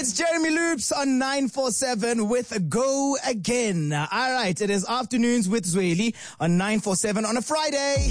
It's Jeremy Loops on 947 with Go Again. All right, it is Afternoons with Zweli on 947 on a Friday.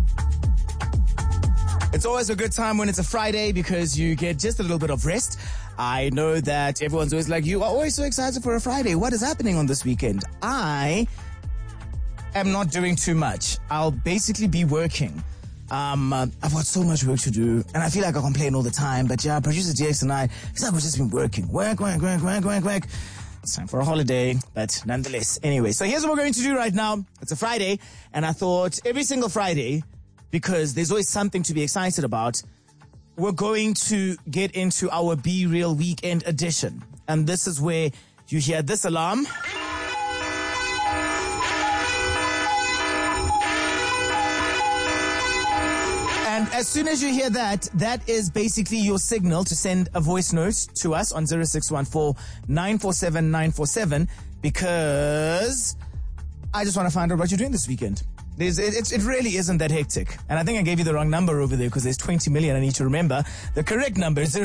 It's always a good time when it's a Friday because you get just a little bit of rest. I know that everyone's always like, you are always so excited for a Friday. What is happening on this weekend? I am not doing too much. I'll basically be working. I've got so much work to do, and I feel like I complain all the time, but yeah, producer JX and I, it's like we've just been working. Work. It's time for a holiday, but nonetheless. Anyway, so here's what we're going to do right now. It's a Friday, and I thought every single Friday, because there's always something to be excited about, we're going to get into our Be Real Weekend edition. And this is where you hear this alarm. And as soon as you hear that, that is basically your signal to send a voice note to us on 0614-947-947, because I just want to find out what you're doing this weekend. It really isn't that hectic. And I think I gave you the wrong number over there because there's 20 million I need to remember. The correct number is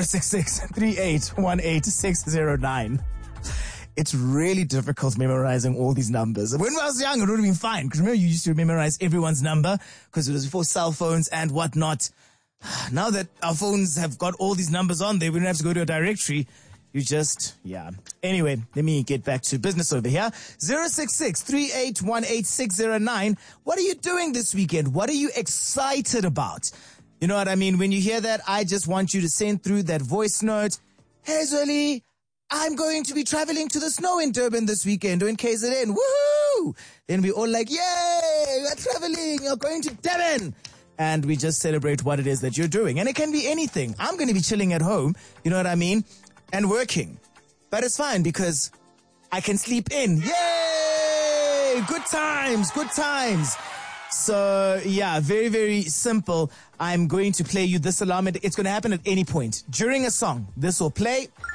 066-3818-609. It's really difficult memorizing all these numbers. When I was young, it would have been fine. Because remember, you used to memorize everyone's number because it was before cell phones and whatnot. Now that our phones have got all these numbers on there, we don't have to go to a directory. You just, yeah. Anyway, let me get back to business over here. 066-3818-609. What are you doing this weekend? What are you excited about? You know what I mean? When you hear that, I just want you to send through that voice note. Hey, Zweli, I'm going to be traveling to the snow in Durban this weekend or in KZN. Woohoo! Then we all like, yay, we're traveling. You're going to Durban. And we just celebrate what it is that you're doing. And it can be anything. I'm going to be chilling at home. You know what I mean? And working. But it's fine because I can sleep in. Yay! Good times. So, yeah, very, very simple. I'm going to play you this alarm. It's going to happen at any point. During a song, this will play.